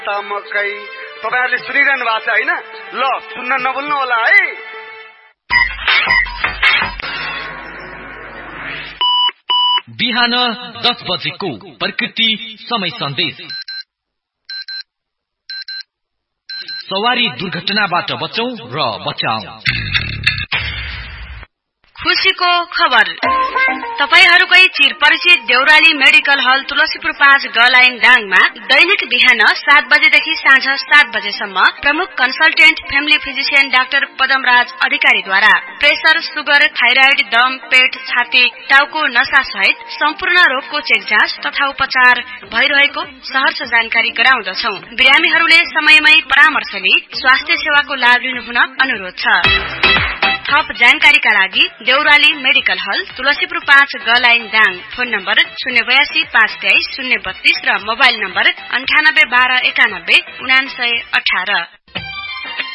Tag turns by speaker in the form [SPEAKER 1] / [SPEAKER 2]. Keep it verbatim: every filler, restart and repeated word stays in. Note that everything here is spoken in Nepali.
[SPEAKER 1] मकै तपाईहरुले सुनिरहनु भएको छ हैन? ल सुन्न नभुल्नु होला है।
[SPEAKER 2] बिहान दस बजेको प्रकृति समय सन्देश। सवारी दुर्घटनाबाट बचौं र बचाऊ।
[SPEAKER 3] खुशीको खबर। तपाईहरुकै चिरपरिचित देउराली मेडिकल हल तुलसीपुर पाँच ग लाइन दाङमा दैनिक बिहान सात बजेदेखि साँझ सात बजेसम्म प्रमुख consultant family physician doctor Padamraj अधिकारीद्वारा प्रेसर, सुगर, थाइराइड, दम, पेट, छाती, टाउको नसा सहित सम्पूर्ण रोगको चेक जाँच तथा उपचार भइरहेको सहर्ष जानकारी गराउँदछौं। बिरामीहरूले समयमै परामर्श लिई स्वास्थ्य सेवाको लाभ लिनु हुन अनुरोध छ। थप जानकारीका लागि देउराली मेडिकल हल तुलसीपुर पाँच ग लाइन दाङ। फोन नम्बर शून्य बयासी पाँच तेइस शून्य बत्तीस र मोबाइल नम्बर अन्ठानब्बे बाह्र एकानब्बे उनासय अठार।